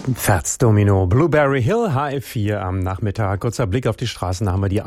Pferdsdomino Blueberry Hill, HF4 am Nachmittag. Kurzer Blick auf die Straßen, da haben wir die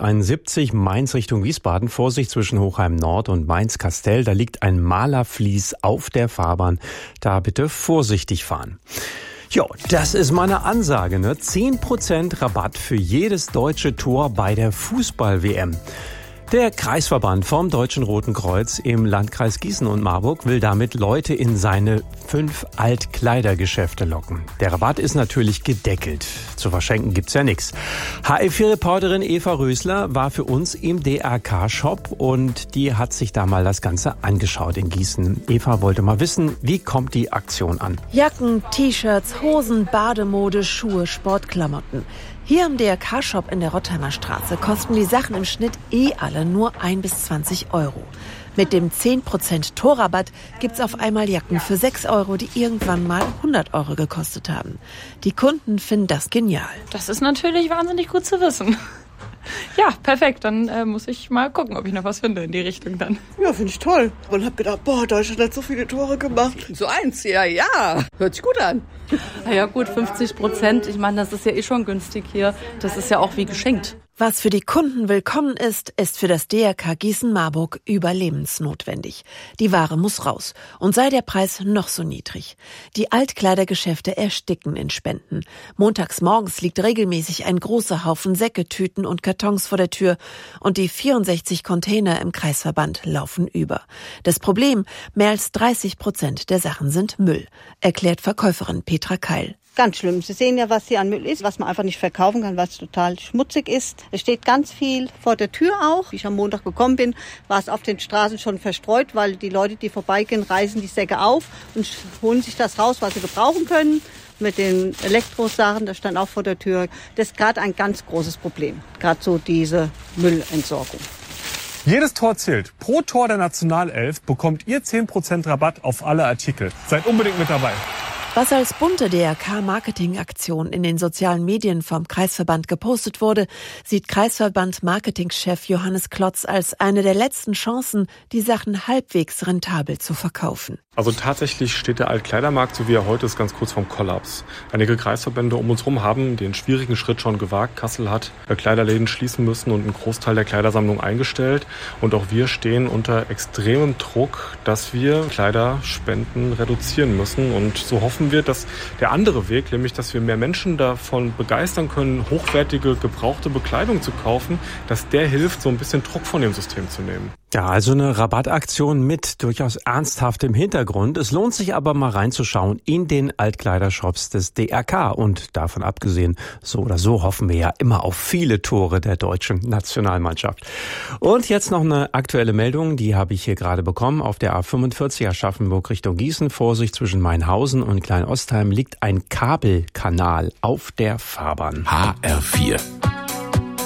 A671 Mainz Richtung Wiesbaden. Vorsicht zwischen Hochheim Nord und Mainz-Kastell. Da liegt ein Malerflies auf der Fahrbahn. Da bitte vorsichtig fahren. Jo, das ist meine Ansage, ne? 10% Rabatt für jedes deutsche Tor bei der Fußball-WM. Der Kreisverband vom Deutschen Roten Kreuz im Landkreis Gießen und Marburg will damit Leute in seine 5 Altkleidergeschäfte locken. Der Rabatt ist natürlich gedeckelt. Zu verschenken gibt's ja nichts. HF4-Reporterin Eva Rösler war für uns im DRK-Shop und die hat sich da mal das Ganze angeschaut in Gießen. Eva wollte mal wissen, wie kommt die Aktion an? Jacken, T-Shirts, Hosen, Bademode, Schuhe, Sportklamotten. Hier im DRK-Shop in der Rottheimer Straße kosten die Sachen im Schnitt alle nur 1 bis 20 Euro. Mit dem 10% Torrabatt gibt's auf einmal Jacken für 6 Euro, die irgendwann mal 100 Euro gekostet haben. Die Kunden finden das genial. Das ist natürlich wahnsinnig gut zu wissen. Ja, perfekt. Dann muss ich mal gucken, ob ich noch was finde in die Richtung dann. Ja, finde ich toll. Und hab gedacht, Deutschland hat so viele Tore gemacht. So eins, ja. Hört sich gut an. Na ja gut, 50%. Ich meine, das ist ja eh schon günstig hier. Das ist ja auch wie geschenkt. Was für die Kunden willkommen ist für das DRK Gießen-Marburg überlebensnotwendig. Die Ware muss raus. Und sei der Preis noch so niedrig. Die Altkleidergeschäfte ersticken in Spenden. Montags morgens liegt regelmäßig ein großer Haufen Säcke, Tüten und Kartons vor der Tür. Und die 64 Container im Kreisverband laufen über. Das Problem, mehr als 30% der Sachen sind Müll, erklärt Verkäuferin Petra Keil. Ganz schlimm. Sie sehen ja, was hier an Müll ist, was man einfach nicht verkaufen kann, was total schmutzig ist. Es steht ganz viel vor der Tür auch. Wie ich am Montag gekommen bin, war es auf den Straßen schon verstreut, weil die Leute, die vorbeigehen, reißen die Säcke auf und holen sich das raus, was sie gebrauchen können. Mit den Elektrosachen, das stand auch vor der Tür. Das ist gerade ein ganz großes Problem, gerade so diese Müllentsorgung. Jedes Tor zählt. Pro Tor der Nationalelf bekommt ihr 10% Rabatt auf alle Artikel. Seid unbedingt mit dabei. Was als bunte DRK-Marketing-Aktion in den sozialen Medien vom Kreisverband gepostet wurde, sieht Kreisverband-Marketingchef Johannes Klotz als eine der letzten Chancen, die Sachen halbwegs rentabel zu verkaufen. Also tatsächlich steht der Altkleidermarkt, so wie er heute ist, ganz kurz vorm Kollaps. Einige Kreisverbände um uns herum haben den schwierigen Schritt schon gewagt. Kassel hat Kleiderläden schließen müssen und einen Großteil der Kleidersammlung eingestellt. Und auch wir stehen unter extremem Druck, dass wir Kleiderspenden reduzieren müssen. Und so hoffen wir, dass der andere Weg, nämlich dass wir mehr Menschen davon begeistern können, hochwertige, gebrauchte Bekleidung zu kaufen, dass der hilft, so ein bisschen Druck von dem System zu nehmen. Ja, also eine Rabattaktion mit durchaus ernsthaftem Hintergrund. Es lohnt sich aber mal reinzuschauen in den Altkleidershops des DRK. Und davon abgesehen, so oder so hoffen wir ja immer auf viele Tore der deutschen Nationalmannschaft. Und jetzt noch eine aktuelle Meldung, die habe ich hier gerade bekommen. Auf der A45 Aschaffenburg Richtung Gießen, Vorsicht zwischen Mainhausen und Kleinostheim, liegt ein Kabelkanal auf der Fahrbahn. HR4